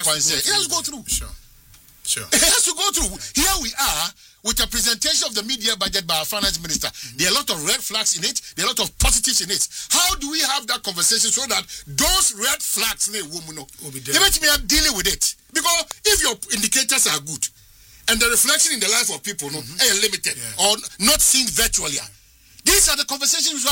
It has to go through. Sure. It has to go through. Here we are with a presentation of the media budget by our finance minister. There are a lot of red flags in it. There are a lot of positives in it. How do we have that conversation so that those red flags will be there? Let me dealing with it. Because if your indicators are good and the reflection in the life of people are limited or not seen virtually, these are the conversations